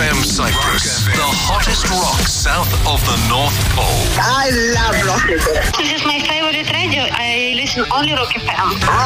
FM Cyprus, the hottest rock south of the North Pole. I love Rock FM. This is my favorite radio. I listen only Rock FM.